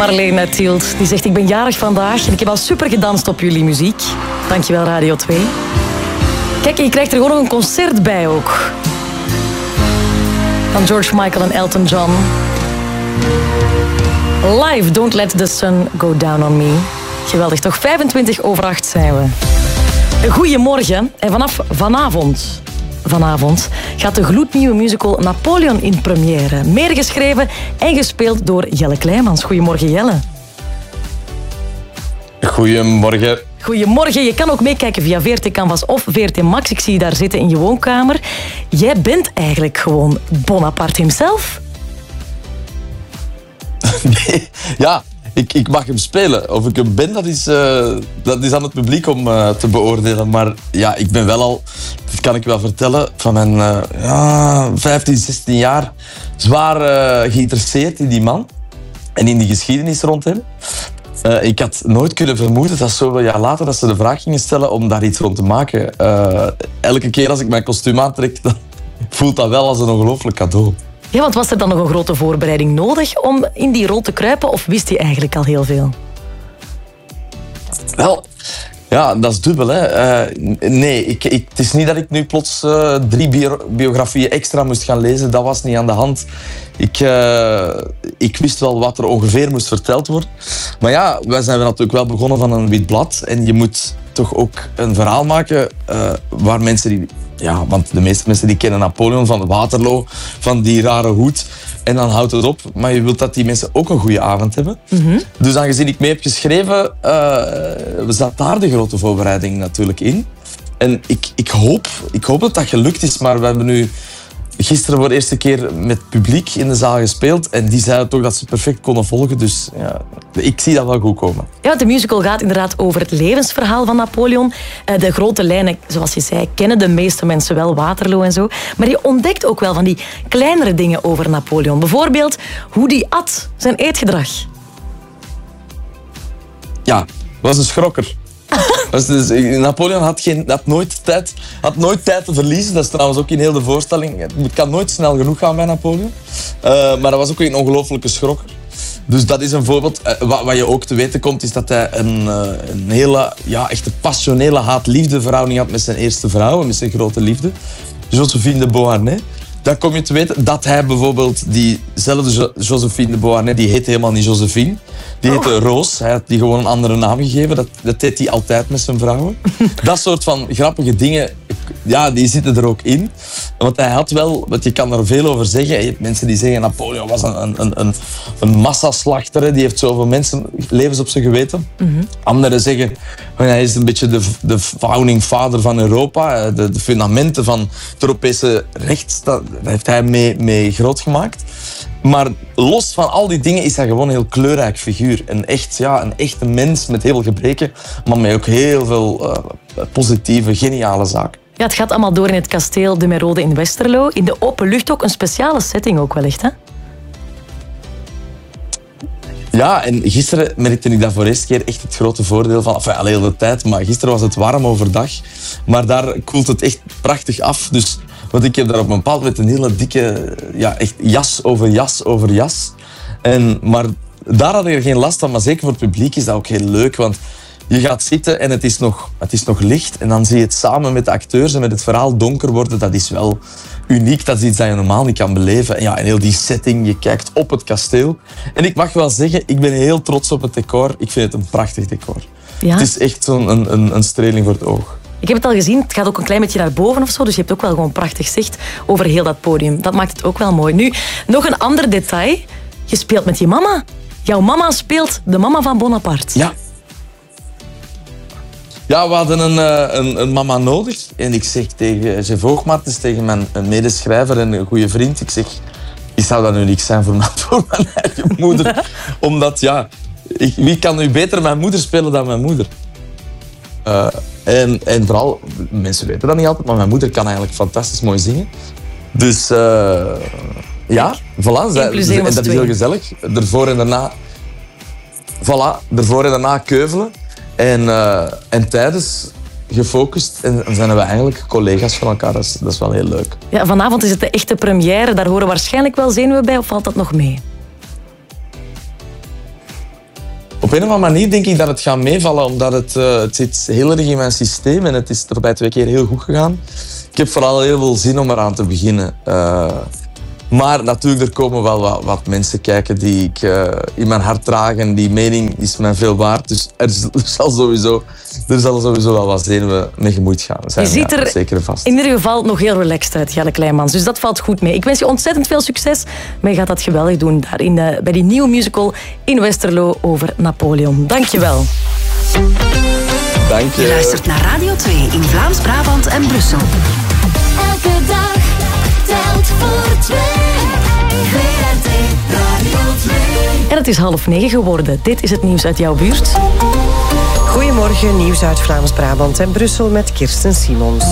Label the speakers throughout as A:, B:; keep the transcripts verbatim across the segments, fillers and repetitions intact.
A: Marlene Tielt. Die zegt, ik ben jarig vandaag en ik heb al super gedanst op jullie muziek. Dankjewel, Radio twee. Kijk, je krijgt er gewoon nog een concert bij ook. Van George Michael en Elton John. Live, Don't Let the Sun Go Down on Me. Geweldig, toch? vijfentwintig over acht zijn we. Goedemorgen. En vanaf vanavond... Vanavond gaat de gloednieuwe musical Napoleon in première. Meer geschreven en gespeeld door Jelle Kleijmans. Goedemorgen, Jelle.
B: Goedemorgen.
A: Goedemorgen. Je kan ook meekijken via V R T Canvas of V R T Max. Ik zie je daar zitten in je woonkamer. Jij bent eigenlijk gewoon Bonaparte himself.
B: Nee, ja, ik, ik mag hem spelen. Of ik hem ben, dat is, uh, dat is aan het publiek om uh, te beoordelen. Maar ja, ik ben wel al, dat kan ik wel vertellen, van mijn uh, ja, vijftien, zestien jaar zwaar uh, geïnteresseerd in die man. En in die geschiedenis rond hem. Uh, ik had nooit kunnen vermoeden dat zoveel jaar later dat ze de vraag gingen stellen om daar iets rond te maken. Uh, elke keer als ik mijn kostuum aantrek, dan voelt dat wel als een ongelooflijk cadeau.
A: Ja, want was er dan nog een grote voorbereiding nodig om in die rol te kruipen? Of wist hij eigenlijk al heel veel?
B: Wel, ja, dat is dubbel. Hè. Uh, nee, ik, ik, het is niet dat ik nu plots uh, drie bio biografieën extra moest gaan lezen. Dat was niet aan de hand. Ik, uh, ik wist wel wat er ongeveer moest verteld worden. Maar ja, wij zijn natuurlijk wel begonnen van een wit blad. En je moet toch ook een verhaal maken uh, waar mensen die... Ja, want de meeste mensen die kennen Napoleon van Waterloo, van die rare hoed. En dan houdt het op. Maar je wilt dat die mensen ook een goede avond hebben. Mm-hmm. Dus aangezien ik mee heb geschreven, uh, zat daar de grote voorbereiding natuurlijk in. En ik, ik, hoop, ik hoop dat dat gelukt is, maar we hebben nu gisteren voor de eerste keer met publiek in de zaal gespeeld. En die zeiden toch dat ze perfect konden volgen. Dus ja, ik zie dat wel goed komen.
A: Ja, de musical gaat inderdaad over het levensverhaal van Napoleon. De grote lijnen, zoals je zei, kennen de meeste mensen wel, Waterloo en zo. Maar je ontdekt ook wel van die kleinere dingen over Napoleon. Bijvoorbeeld hoe die at, zijn eetgedrag.
B: Ja, was een schrokker. Dus Napoleon had, geen, had, nooit tijd, had nooit tijd te verliezen. Dat is trouwens ook in heel de voorstelling. Het kan nooit snel genoeg gaan bij Napoleon. Uh, maar dat was ook een ongelofelijke schrokker. Dus dat is een voorbeeld. Uh, wat, wat je ook te weten komt, is dat hij een, uh, een hele, ja, echt een passionele haat-liefde verhouding had met zijn eerste vrouw, met zijn grote liefde, Joséphine de Beauharnais. Dan kom je te weten dat hij bijvoorbeeld diezelfde jo Joséphine de Beauharnais, die heette helemaal niet Joséphine. Die heette Roos. Hij had die gewoon een andere naam gegeven. Dat, dat deed hij altijd met zijn vrouwen. Dat soort van grappige dingen, ja, die zitten er ook in. Want hij had wel, want je kan er veel over zeggen. Je hebt mensen die zeggen Napoleon was een, een, een, een massaslachter. Die heeft zoveel mensen levens op zijn geweten. Mm-hmm. Anderen zeggen, hij is een beetje de, de founding father van Europa. De, de fundamenten van het Europese recht, dat heeft hij mee, mee groot gemaakt. Maar los van al die dingen is hij gewoon een heel kleurrijk figuur. Een, echt, ja, een echte mens met heel veel gebreken, maar met ook heel veel uh, positieve, geniale zaken.
A: Ja, het gaat allemaal door in het kasteel De Merode in Westerlo. In de open lucht ook, een speciale setting ook wellicht, hè?
B: Ja, en gisteren merkte ik dat voor de eerste keer echt het grote voordeel van... Enfin, al heel de tijd, maar gisteren was het warm overdag. Maar daar koelt het echt prachtig af. Dus, want ik heb daar op een bepaald moment een hele dikke ja, echt jas over jas over jas. En, maar daar had ik er geen last van. Maar zeker voor het publiek is dat ook heel leuk. Want je gaat zitten en het is nog, het is nog licht. En dan zie je het samen met de acteurs en met het verhaal donker worden. Dat is wel uniek. Dat is iets dat je normaal niet kan beleven. En ja, en heel die setting, je kijkt op het kasteel. En ik mag wel zeggen, ik ben heel trots op het decor. Ik vind het een prachtig decor. Ja? Het is echt zo'n een, een, een streling voor het oog.
A: Ik heb het al gezien, het gaat ook een klein beetje naar boven of zo. Dus je hebt ook wel gewoon prachtig zicht over heel dat podium. Dat maakt het ook wel mooi. Nu, nog een ander detail. Je speelt met je mama. Jouw mama speelt de mama van Bonaparte.
B: Ja. Ja, we hadden een, een, een mama nodig. En ik zeg tegen Jeff Hoogmartens, tegen mijn medeschrijver en een goede vriend, ik zeg, ik zou dat nu niks zijn voor mijn, voor mijn eigen moeder. Omdat, ja, ik, wie kan nu beter mijn moeder spelen dan mijn moeder? Uh, en, en vooral, mensen weten dat niet altijd, maar mijn moeder kan eigenlijk fantastisch mooi zingen. Dus uh, ja, voilà. Zij, en dat is heel gezellig. Ervoor en daarna, voilà, ervoor en daarna keuvelen. En, uh, en tijdens gefocust en zijn we eigenlijk collega's van elkaar. Dat is, dat is wel heel leuk.
A: Ja, vanavond is het de echte première. Daar horen waarschijnlijk wel zenuwen bij, of valt dat nog mee?
B: op een of andere manier denk ik dat het gaat meevallen, omdat het, uh, het zit heel erg in mijn systeem en het is er bij twee keer heel goed gegaan. Ik heb vooral heel veel zin om eraan te beginnen. Uh, maar natuurlijk, er komen wel wat, wat mensen kijken die ik uh, in mijn hart draag en die mening is mij veel waard. Dus er, er, zal, sowieso, er zal sowieso wel wat zenuwen mee gemoeid gaan. Zijn,
A: je ziet
B: ja,
A: er
B: zeker vast.
A: in ieder geval nog heel relaxed uit, Jelle Kleijmans. Dus dat valt goed mee. Ik wens je ontzettend veel succes, maar je gaat dat geweldig doen daar in de, bij die nieuwe musical in Westerlo over Napoleon. Dank je wel.
B: Dank je.
C: Je luistert naar Radio twee in Vlaams-Brabant en Brussel.
D: Elke dag telt voor twee. V R T Radio twee.
A: En het is half negen geworden. Dit is het nieuws uit jouw buurt.
E: Goedemorgen, nieuws uit Vlaams-Brabant en Brussel met Kirsten Simons.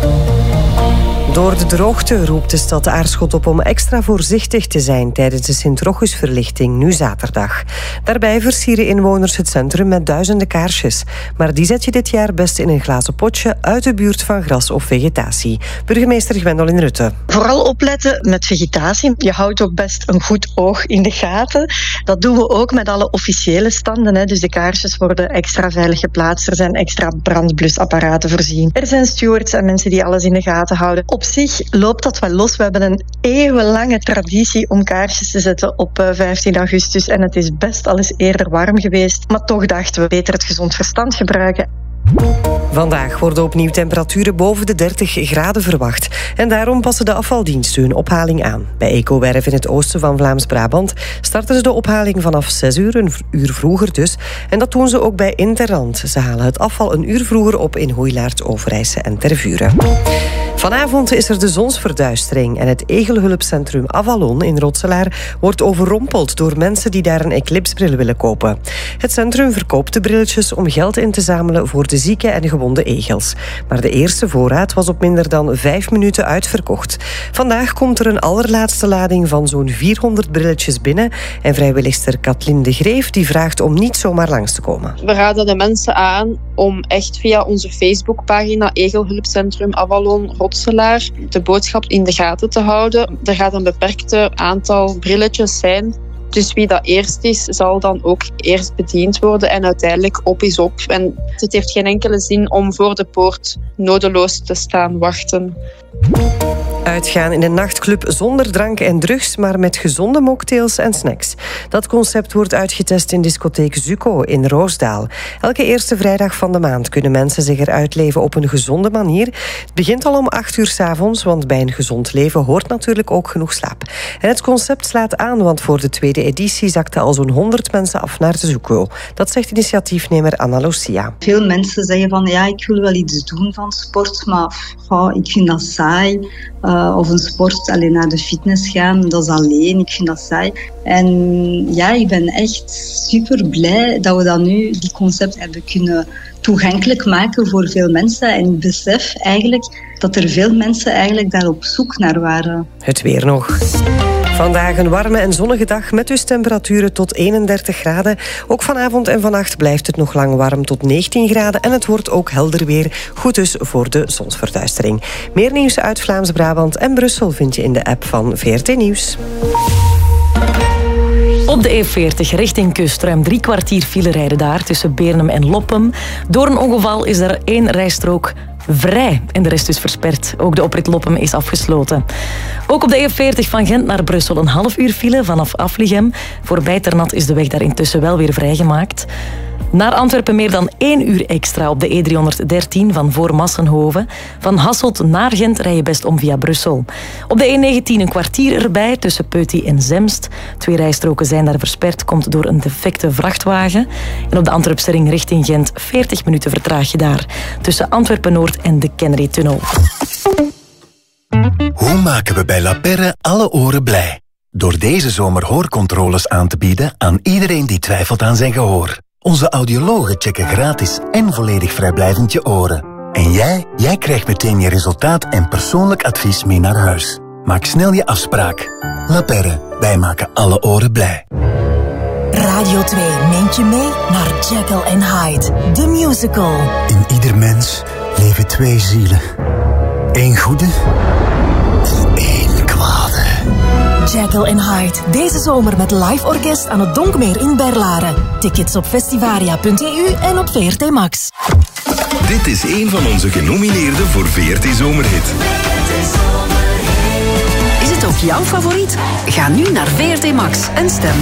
E: Door de droogte roept de stad Aarschot op om extra voorzichtig te zijn tijdens de Sint-Rochusverlichting, nu zaterdag. Daarbij versieren inwoners het centrum met duizenden kaarsjes. Maar die zet je dit jaar best in een glazen potje uit de buurt van gras of vegetatie. Burgemeester Gwendolyn Rutte.
F: Vooral opletten met vegetatie. Je houdt ook best een goed oog in de gaten. Dat doen we ook met alle officiële standen. Hè. Dus de kaarsjes worden extra veilig geplaatst. Er zijn extra brandblusapparaten voorzien. Er zijn stewards en mensen die alles in de gaten houden. Op zich loopt dat wel los. We hebben een eeuwenlange traditie om kaarsjes te zetten op vijftien augustus. En het is best al eens eerder warm geweest. Maar toch dachten we beter het gezond verstand gebruiken.
E: Vandaag worden opnieuw temperaturen boven de dertig graden verwacht. En daarom passen de afvaldiensten hun ophaling aan. Bij Ecowerf in het oosten van Vlaams-Brabant starten ze de ophaling vanaf zes uur, een uur vroeger dus. En dat doen ze ook bij Interrand. Ze halen het afval een uur vroeger op in Hoeilaert, Overijse en Tervuren. Vanavond is er de zonsverduistering en het egelhulpcentrum Avalon in Rotselaar wordt overrompeld door mensen die daar een eclipsbril willen kopen. Het centrum verkoopt de brilletjes om geld in te zamelen voor de zieke en gewonde egels. Maar de eerste voorraad was op minder dan vijf minuten uitverkocht. Vandaag komt er een allerlaatste lading van zo'n vierhonderd brilletjes binnen en vrijwilligster Katlin de Greef die vraagt om niet zomaar langs te komen.
G: We raden de mensen aan om echt via onze Facebookpagina Egelhulpcentrum Avalon Rotselaar de boodschap in de gaten te houden. Er gaat een beperkte aantal brilletjes zijn. Dus wie dat eerst is, zal dan ook eerst bediend worden en uiteindelijk op is op. En het heeft geen enkele zin om voor de poort nodeloos te staan wachten.
E: Uitgaan in een nachtclub zonder drank en drugs, maar met gezonde mocktails en snacks. Dat concept wordt uitgetest in discotheek Zuko in Roosdaal. Elke eerste vrijdag van de maand kunnen mensen zich eruit leven op een gezonde manier. Het begint al om acht uur 's avonds, want bij een gezond leven hoort natuurlijk ook genoeg slaap. En het concept slaat aan, want voor de tweede editie zakten al zo'n honderd mensen af naar de Zuko. Dat zegt initiatiefnemer Anna Lucia.
H: Veel mensen zeggen van ja, ik wil wel iets doen van sport, maar oh, ik vind dat saai. Uh, of een sport, alleen naar de fitness gaan, dat is alleen, ik vind dat saai. En ja, ik ben echt super blij dat we dat nu, die concept hebben kunnen toegankelijk maken voor veel mensen. En ik besef eigenlijk dat er veel mensen eigenlijk daar op zoek naar waren.
E: Het weer nog. Vandaag een warme en zonnige dag met dus temperaturen tot eenendertig graden. Ook vanavond en vannacht blijft het nog lang warm tot negentien graden. En het wordt ook helder weer. Goed dus voor de zonsverduistering. Meer nieuws uit Vlaams-Brabant en Brussel vind je in de app van V R T Nieuws.
A: Op de E veertig richting kust, ruim drie kwartier file rijden daar tussen Beernem en Loppem. Door een ongeval is er één rijstrook vrij en de rest is versperd. Ook de oprit Loppem is afgesloten. Ook op de E veertig van Gent naar Brussel een half uur file vanaf Aflichem. Voorbij Ternat is de weg daar intussen wel weer vrijgemaakt. Naar Antwerpen meer dan één uur extra op de E driehonderddertien van voor Massenhoven. Van Hasselt naar Gent rij je best om via Brussel. Op de E negentien een kwartier erbij tussen Peuty en Zemst. Twee rijstroken zijn daar versperd, komt door een defecte vrachtwagen. En op de Antwerpse ring richting Gent veertig minuten vertraag je daar. Tussen Antwerpen-Noord en de Kennedytunnel.
I: Hoe maken we bij La Perre alle oren blij? Door deze zomer hoorcontroles aan te bieden aan iedereen die twijfelt aan zijn gehoor. Onze audiologen checken gratis en volledig vrijblijvend je oren. En jij? Jij krijgt meteen je resultaat en persoonlijk advies mee naar huis. Maak snel je afspraak. La Perre, wij maken alle oren blij.
C: Radio twee neemt je mee naar Jekyll and Hyde, the musical.
I: In ieder mens leven twee zielen. Eén goede en één kwade.
C: Jekyll and Hyde, deze zomer met live orkest aan het Donkmeer in Berlaren. Tickets op festivaria punt e u en op V R T Max.
J: Dit is een van onze genomineerden voor V R T Zomerhit.
K: Is het ook jouw favoriet? Ga nu naar V R T Max en stem.